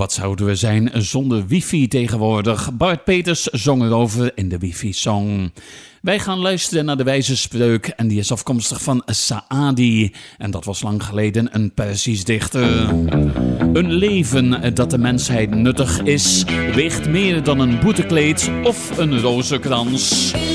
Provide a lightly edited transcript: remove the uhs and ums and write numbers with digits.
wat zouden we zijn zonder wifi tegenwoordig? Bart Peters zong erover in de wifi-song. Wij gaan luisteren naar de wijze spreuk en die is afkomstig van Saadi. En dat was lang geleden een Persisch dichter. Een leven dat de mensheid nuttig is, weegt meer dan een boetekleed of een rozenkrans.